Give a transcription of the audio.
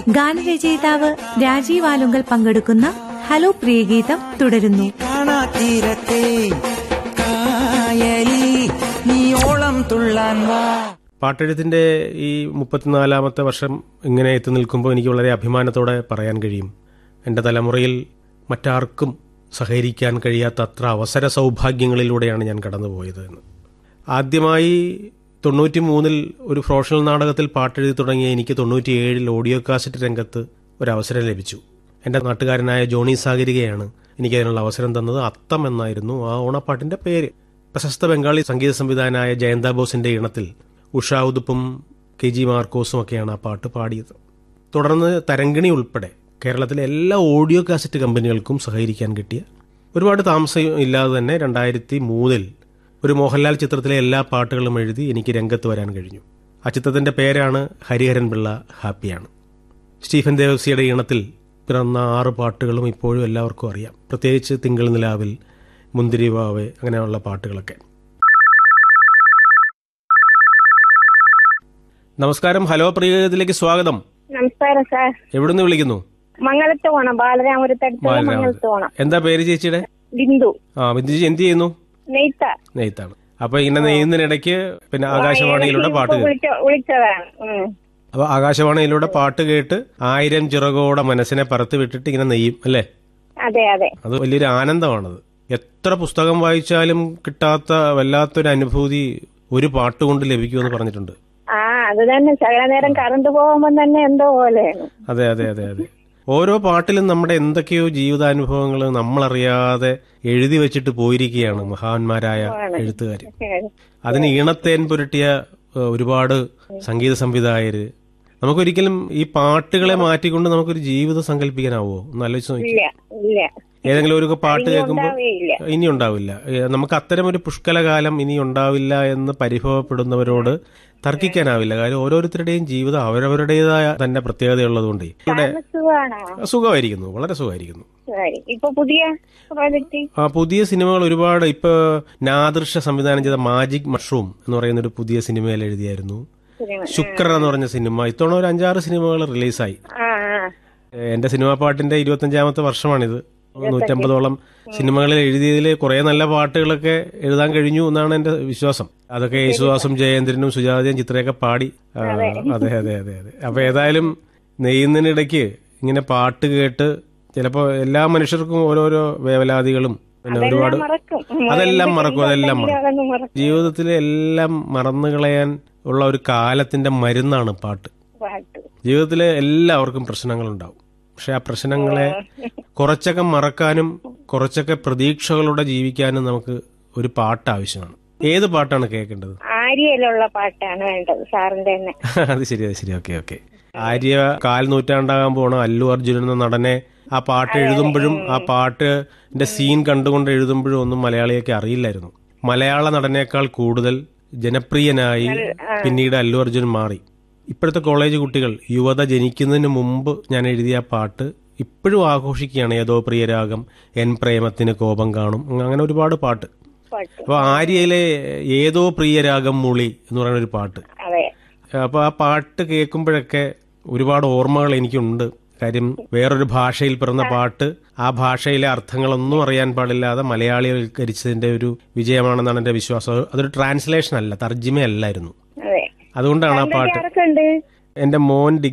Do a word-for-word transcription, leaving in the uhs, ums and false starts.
ഗാനരചയിതാവ് രാജീവ് ആലുങ്കൽ പങ്കെടുക്കുന്ന ഹലോ പ്രിയഗീതം തുടരുന്നു. പാട്ടെഴുത്തിന്റെ ഈ മുപ്പത്തിനാലാമത്തെ വർഷം ഇങ്ങനെ എത്തി നിൽക്കുമ്പോൾ എനിക്ക് വളരെ അഭിമാനത്തോടെ പറയാൻ കഴിയും, എൻ്റെ തലമുറയിൽ മറ്റാർക്കും സഹകരിക്കാൻ കഴിയാത്ത അത്ര അവസര സൗഭാഗ്യങ്ങളിലൂടെയാണ് ഞാൻ കടന്നുപോയത് എന്ന്. ആദ്യമായി തൊണ്ണൂറ്റി മൂന്നിൽ ഒരു പ്രൊഫഷണൽ നാടകത്തിൽ പാട്ടെഴുതി തുടങ്ങിയ എനിക്ക് തൊണ്ണൂറ്റിയേഴിൽ ഓഡിയോ കാസറ്റ് രംഗത്ത് ഒരവസരം ലഭിച്ചു. എൻ്റെ നാട്ടുകാരനായ ജോണി സാഗരികയാണ് എനിക്കതിനുള്ള അവസരം തന്നത്. അത്തം എന്നായിരുന്നു ആ ഓണപ്പാട്ടിൻ്റെ പേര്. പ്രശസ്ത ബംഗാളി സംഗീത സംവിധായകനായ ജയന്ത ബോസിന്റെ ഈണത്തിൽ ഉഷാ ഉദുപ്പും കെ ജി മാർക്കോസും ഒക്കെയാണ് ആ പാട്ട് പാടിയത്. തുടർന്ന് തരംഗിണി ഉൾപ്പെടെ കേരളത്തിലെ എല്ലാ ഓഡിയോ കാസറ്റ് കമ്പനികൾക്കും സഹകരിക്കാൻ കിട്ടിയ, ഒരുപാട് താമസം ഇല്ലാതെ തന്നെ രണ്ടായിരത്തി മൂന്നിൽ ഒരു മോഹൻലാൽ ചിത്രത്തിലെ എല്ലാ പാട്ടുകളും എഴുതി എനിക്ക് രംഗത്ത് വരാൻ കഴിഞ്ഞു. ആ ചിത്രത്തിന്റെ പേരാണ് ഹരിഹരൻ പിള്ള ഹാപ്പിയാണ്. സ്റ്റീഫൻ ദേവസിയുടെ ഈണത്തിൽ പിറന്ന ആറ് പാട്ടുകളും ഇപ്പോഴും എല്ലാവർക്കും അറിയാം, പ്രത്യേകിച്ച് തിങ്കൾ നിലാവിൽ, മുന്തിരി വാവേ, അങ്ങനെയുള്ള പാട്ടുകളൊക്കെ. നമസ്കാരം, ഹലോ പ്രിയഗീതത്തിലേക്ക് സ്വാഗതം. നമസ്കാരം സാർ. എവിടുന്ന് വിളിക്കുന്നു? മംഗലത്തോണം, ബാലരാമപുരത്തടുത്തുള്ള മംഗലത്തോണം. എന്താ പേര് ചേച്ചിയുടെ? ബിന്ദു. ആ, ബിന്ദു ചേച്ചി എന്ത് ചെയ്യുന്നു? നെയ്ത്ത. നെയ്ത്താണ്. അപ്പൊ ഇങ്ങനെ നെയ്യുന്നതിനിടയ്ക്ക് പിന്നെ ആകാശവാണിയിലൂടെ പാട്ട് വിളിച്ചതാണ്. അപ്പൊ ആകാശവാണിയിലൂടെ പാട്ട് കേട്ട് ആയിരം ചിറകോടെ മനസ്സിനെ പറത്തി വിട്ടിട്ട് ഇങ്ങനെ നെയ്യും അല്ലേ? അതെ അതെ. അത് വലിയൊരു ആനന്ദമാണത്. എത്ര പുസ്തകം വായിച്ചാലും കിട്ടാത്ത വല്ലാത്തൊരു അനുഭൂതി ഒരു പാട്ട് കൊണ്ട് ലഭിക്കുമെന്ന് പറഞ്ഞിട്ടുണ്ട്. ആ, അത് തന്നെ. സകല നേരം കറണ്ട് പോകുമ്പോ തന്നെ എന്തോ പോലെയാണ്. അതെ അതെ അതെ അതെ. ഓരോ പാട്ടിലും നമ്മുടെ എന്തൊക്കെയോ ജീവിതാനുഭവങ്ങൾ നമ്മളറിയാതെ എഴുതി വെച്ചിട്ട് പോയിരിക്കുകയാണ് മഹാന്മാരായ എഴുത്തുകാർ. അതിന് ഈണത്തേൻ പുരട്ടിയ ഒരുപാട് സംഗീത സംവിധായകര്. നമുക്കൊരിക്കലും ഈ പാട്ടുകളെ മാറ്റിക്കൊണ്ട് നമുക്കൊരു ജീവിതം സങ്കല്പിക്കാനാവോ? ഒന്ന് ആലോചിച്ച് നോക്കി. ഏതെങ്കിലും ഒരു പാട്ട് കേൾക്കുമ്പോൾ ഇനി ഉണ്ടാവില്ല, നമുക്ക് അത്തരം ഒരു പുഷ്കലകാലം ഇനി ഉണ്ടാവില്ല എന്ന് പരിഭവപ്പെടുന്നവരോട് തർക്കിക്കാനാവില്ല. കാര്യം ഓരോരുത്തരുടെയും ജീവിതം അവരവരുടേതായ തന്നെ പ്രത്യേകതയുള്ളതുകൊണ്ട് ഇവിടെ സുഖമായിരിക്കുന്നു, വളരെ സുഖമായിരിക്കുന്നു. ആ പുതിയ സിനിമകൾ ഒരുപാട്. ഇപ്പൊ നാദൃശ സംവിധാനം ചെയ്ത മാജിക് മഷ്റൂം എന്ന് പറയുന്ന ഒരു പുതിയ സിനിമയിൽ എഴുതിയായിരുന്നു. ശുക്രൻ എന്ന് പറഞ്ഞ സിനിമ. ഇത്തവണ ഒരു അഞ്ചാറ് സിനിമകൾ റിലീസായി. എന്റെ സിനിമാ പാട്ടിന്റെ ഇരുപത്തഞ്ചാമത്തെ വർഷമാണിത്. നൂറ്റമ്പതോളം സിനിമകളിൽ എഴുതിയതിൽ കുറെ നല്ല പാട്ടുകളൊക്കെ എഴുതാൻ കഴിഞ്ഞു എന്നാണ് എന്റെ വിശ്വാസം. അതൊക്കെ യേശുദാസും ജയേന്ദ്രനും സുജാതയും ചിത്രയൊക്കെ പാടി. അതെ അതെ അതെ അതെ. അപ്പൊ ഏതായാലും നെയ്യുന്നതിനിടയ്ക്ക് ഇങ്ങനെ പാട്ട് കേട്ട് ചിലപ്പോ എല്ലാ മനുഷ്യർക്കും ഓരോരോ വേവലാതികളും പിന്നെ ഒരുപാട് അതെല്ലാം മറക്കും അതെല്ലാം മറക്കും. ജീവിതത്തിലെ എല്ലാം മറന്നു കളയാൻ ഉള്ള ഒരു കാലത്തിന്റെ മരുന്നാണ് പാട്ട്. ജീവിതത്തിലെ എല്ലാവർക്കും പ്രശ്നങ്ങളുണ്ടാവും. പക്ഷെ ആ പ്രശ്നങ്ങളെ കുറച്ചൊക്കെ മറക്കാനും കുറച്ചൊക്കെ പ്രതീക്ഷകളോടെ ജീവിക്കാനും നമുക്ക് ഒരു പാട്ട് ആവശ്യമാണ്. ഏത് പാട്ടാണ് കേൾക്കേണ്ടത്? ആര്യയിലുള്ള പാട്ടാണ് വേണ്ടത് സാറിന്റെ തന്നെ. അത് ശരി അത് ശരി. Okay okay. ആര്യ കാൽ നൂറ്റാണ്ടാകാൻ പോണ അല്ലു അർജുനൻ എന്ന നടനെ ആ പാട്ട് എഴുതുമ്പോഴും ആ പാട്ടിന്റെ സീൻ കണ്ടുകൊണ്ട് എഴുതുമ്പോഴും ഒന്നും മലയാളിയൊക്കെ അറിയില്ലായിരുന്നു. മലയാള നടനേക്കാൾ കൂടുതൽ ജനപ്രിയനായി പിന്നീട് അല്ലു അർജുൻ മാറി. ഇപ്പോഴത്തെ കോളേജ് കുട്ടികൾ, യുവത ജനിക്കുന്നതിന് മുമ്പ് ഞാൻ എഴുതിയ പാട്ട് ഇപ്പോഴും ആഘോഷിക്കുകയാണ്. ഏതോ പ്രിയരാഗം, എൻ പ്രേമത്തിന് കോപം കാണും, അങ്ങനെ ഒരുപാട് പാട്ട്. അപ്പൊ ആര്യയിലെ ഏതോ പ്രിയരാഗം മുളി എന്ന് പറയുന്ന ഒരു പാട്ട്. അപ്പൊ ആ പാട്ട് കേൾക്കുമ്പോഴൊക്കെ ഒരുപാട് ഓർമ്മകൾ എനിക്കുണ്ട്. കാര്യം വേറൊരു ഭാഷയിൽ പിറന്ന പാട്ട്, ആ ഭാഷയിലെ അർത്ഥങ്ങളൊന്നും അറിയാൻ പാടില്ലാതെ മലയാളിവൽക്കരിച്ചതിന്റെ ഒരു വിജയമാണെന്നാണ് എന്റെ വിശ്വാസം. അതൊരു ട്രാൻസ്ലേഷൻ അല്ല, തർജിമ അല്ലായിരുന്നു. അതുകൊണ്ടാണ് ആ പാട്ട്. എന്റെ മോൻ